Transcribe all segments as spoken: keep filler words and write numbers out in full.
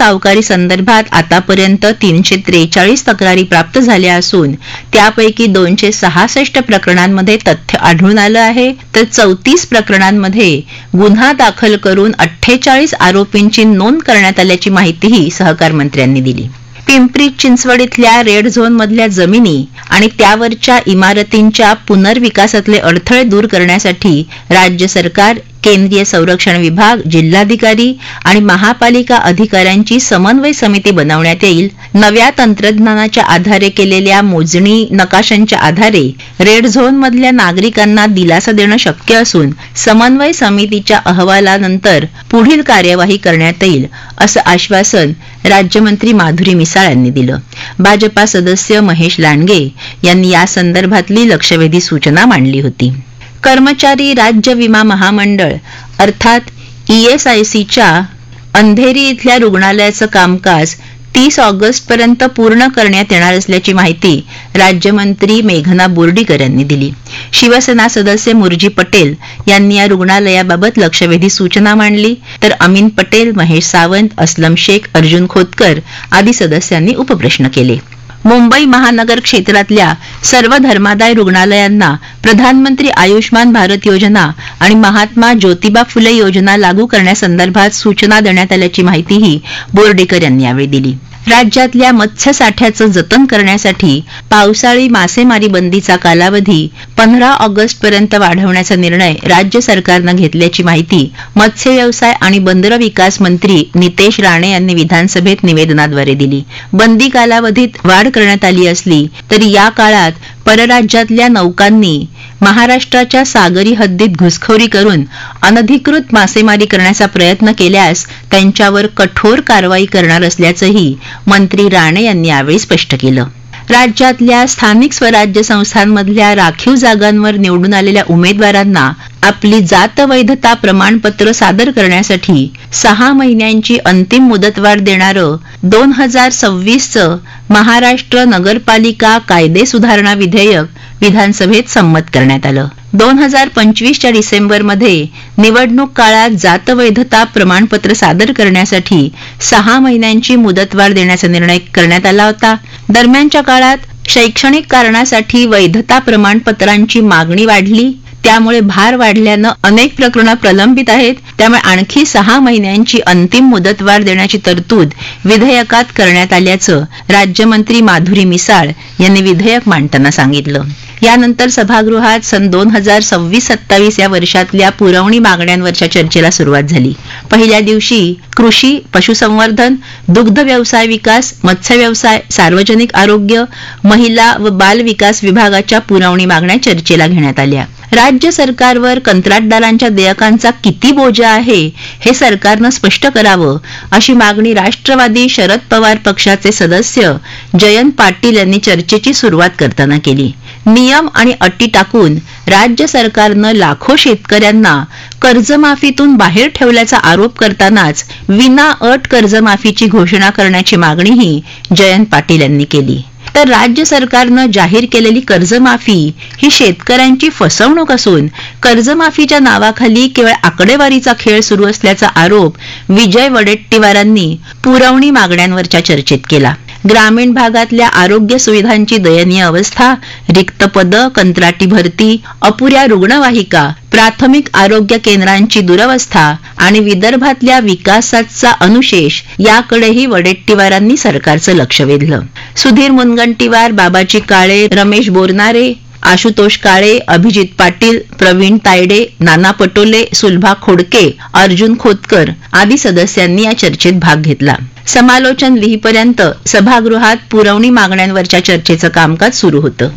सावकारी संदर्भात आतापर्यंत तीनशे त्रेचाळीस तक्रारी प्राप्त झाल्या असून त्यापैकी दोनशे सहासष्ट प्रकरणांमध्ये तथ्य आढळून आलं आहे, तर चौतीस प्रकरणांमध्ये गुन्हा दाखल करून अठ्ठेचाळीस आरोपींची नोंद करण्यात आल्याची माहितीही सहकार मंत्र्यांनी दिली. पिंपरी चिंचवड इथल्या रेड झोन मधल्या जमिनी आणि त्यावरच्या इमारतींच्या पुनर्विकासातले अडथळे दूर करण्यासाठी राज्य सरकार, केंद्रीय संरक्षण विभाग, जिल्हाधिकारी आणि महापालिका अधिकाऱ्यांची समन्वय समिती बनवण्यात येईल. नव्या तंत्रज्ञानाच्या आधारे केलेल्या मोजणी नकाशांच्या आधारे रेड झोन मधल्या नागरिकांना दिलासा देणं शक्य असून समन्वय समितीच्या अहवालानंतर पुढील कार्यवाही करण्यात येईल असं आश्वासन राज्यमंत्री माधुरी मिसाळ यांनी दिलं. भाजपा सदस्य महेश लांडगे यांनी या संदर्भातली लक्षवेधी सूचना मांडली होती. कर्मचारी राज्य विमा महामंडळ अर्थात ईएसआयसीच्या अंधेरी इथल्या रुग्णालयाचं कामकाज तीस ऑगस्ट पर्यंत पूर्ण करण्यात येणार असल्याची माहिती राज्यमंत्री मेघना बोर्डीकर यांनी दिली. शिवसेना सदस्य मुरजी पटेल यांनी या रुग्णालयाबाबत लक्षवेधी सूचना मांडली, तर अमीन पटेल, महेश सावंत, अस्लम शेख, अर्जुन खोतकर आदी सदस्यांनी उपप्रश्न केले. मुंबई महानगर क्षेत्रातल्या सर्व धर्मादाय रुग्णालयांना प्रधानमंत्री आयुष्मान भारत योजना आणि महात्मा ज्योतिबा फुले योजना लागू करण्यासंदर्भात सूचना देण्यात आल्याची माहितीही बोर्डीकर यांनी यावेळी दिली. राज्यातल्या मत्स्यसाठ्याचं जतन करण्यासाठी पावसाळी मासेमारी बंदीचा कालावधी पंधरा ऑगस्ट पर्यंत वाढवण्याचा निर्णय राज्य सरकारनं घेतल्याची माहिती मत्स्य व्यवसाय आणि बंदर विकास मंत्री नितेश राणे यांनी विधानसभेत निवेदनाद्वारे दिली. बंदी कालावधीत वाढ करण्यात आली असली तरी या काळात परराज्यातल्या नौकांनी महाराष्ट्राच्या सागरी हद्दीत घुसखोरी करून अनधिकृत मासेमारी करण्याचा प्रयत्न केल्यास त्यांच्यावर कठोर कारवाई करणार असल्याचंही मंत्री राणे यांनी यावेळी स्पष्ट केलं. राज्यातल्या स्थानिक स्वराज्य संस्थांमधल्या राखीव जागांवर निवडून आलेल्या उमेदवारांना आपली जात वैधता प्रमाणपत्र सादर करण्यासाठी सहा महिन्यांची अंतिम मुदतवाढ देणारं दोन हजार सव्वीसचं महाराष्ट्र नगरपालिका कायदे सुधारणा विधेयक विधानसभेत संमत करण्यात आलं. दोन हजार पंचवीसच्या डिसेंबरमध्ये निवडणूक काळात जात वैधता प्रमाणपत्र सादर करण्यासाठी सहा महिन्यांची मुदतवाढ देण्याचा निर्णय करण्यात आला होता. दरम्यानच्या काळात शैक्षणिक कारणासाठी वैधता प्रमाणपत्रांची मागणी वाढली, त्यामुळे भार वाढल्यानं अनेक प्रकरणं प्रलंबित आहेत. त्यामुळे आणखी सहा महिन्यांची अंतिम मुदतवाढ देण्याची तरतूद विधेयकात करण्यात आल्याचं राज्यमंत्री माधुरी मिसाळ यांनी विधेयक मांडताना सांगितलं. यानंतर सभागृहात सन दोन हजार सव्वीस सत्तावीस या वर्षातल्या पुरवणी मागण्यांवरच्या चर्चेला सुरुवात झाली. पहिल्या दिवशी कृषी, पशुसंवर्धन, दुग्ध व्यवसाय विकास, मत्स्य व्यवसाय, सार्वजनिक आरोग्य, महिला व बाल विकास विभागाच्या पुरवणी मागण्या चर्चेला घेण्यात आल्या. राज्य सरकारवर कंत्राटदारांच्या देयकांचा किती बोजा आहे हे सरकारनं स्पष्ट करावं अशी मागणी राष्ट्रवादी शरद पवार पक्षाचे सदस्य जयंत पाटील यांनी चर्चेची सुरुवात करताना केली. नियम आणि अटी टाकून राज्य सरकारनं लाखो शेतकऱ्यांना कर्जमाफीतून बाहेर ठेवल्याचा आरोप करतानाच विना अट कर्जमाफीची घोषणा करण्याची मागणीही जयंत पाटील यांनी केली. तर राज्य सरकारनं जाहीर केलेली कर्जमाफी ही शेतकऱ्यांची फसवणूक असून कर्जमाफीच्या नावाखाली केवळ आकडेवारीचा खेळ सुरू असल्याचा आरोप विजय वडेट्टीवारांनी पुरवणी मागण्यांवरच्या चर्चेत केला. ग्रामीण भागातल्या आरोग्य सुविधांची दयनीय अवस्था, रिक्त पदं, कंत्राटी भरती, अपुऱ्या रुग्णवाहिका, प्राथमिक आरोग्य केंद्रांची दुरवस्था आणि विदर्भातल्या विकासाचा अनुशेष याकडेही वडेट्टीवारांनी सरकारचं लक्ष वेधलं. सुधीर मुनगंटीवार, बाबाजी काळे, रमेश बोरनारे, आशुतोष काळे, अभिजित पाटील, प्रवीण तायडे, नाना पटोले, सुलभा खोडके, अर्जुन खोतकर आदी सदस्यांनी या चर्चेत भाग घेतला. समालोचन लिहीपर्यंत सभागृहात पुरवणी मागण्यांवरच्या चर्चेचं कामकाज सुरू होतं.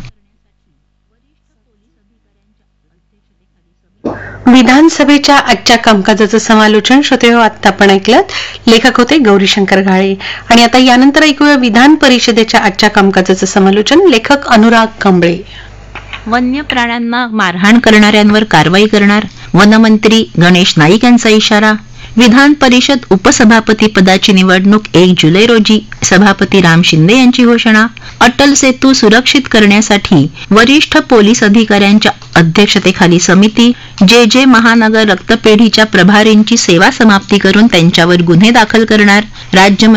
विधानसभेच्या आजच्या कामकाजाचं समालोचन श्रोतेहो आता आपण ऐकलं. लेखक होते गौरीशंकर घाळे. आणि आता यानंतर ऐकूया विधान परिषदेच्या आजच्या कामकाजाचं समालोचन. लेखक अनुराग कांबळे. वन्य प्राण्यांना मारहाण करणाऱ्यांवर कारवाई करणार, वनमंत्री गणेश नाईक यांचा इशारा. विधान परिषद उपसभापती पदाची निवडणूक एक जुलै रोजी, सभापती राम शिंदे यांची घोषणा. अटल सेतू सुरक्षित करण्यासाठी वरिष्ठ पोलीस अधिकाऱ्यांच्या अध्यक्षतेखाली समिती. जे जे महानगर रक्तपेढीच्या प्रभारींची सेवा समाप्ती करून त्यांच्यावर गुन्हे दाखल करणार. राज्य